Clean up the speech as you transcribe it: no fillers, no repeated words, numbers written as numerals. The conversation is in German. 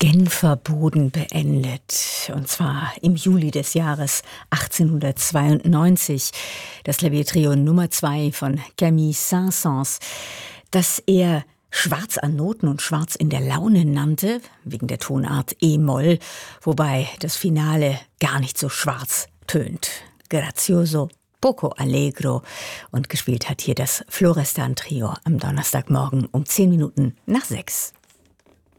Genfer Boden beendet. Und zwar im Juli des Jahres 1892. Das Klaviertrio Nummer 2 von Camille Saint-Saëns, das er Schwarz an Noten und Schwarz in der Laune nannte, wegen der Tonart E-Moll, wobei das Finale gar nicht so schwarz tönt. Grazioso, poco allegro. Und gespielt hat hier das Florestan Trio am Donnerstagmorgen um 10 Minuten nach 6.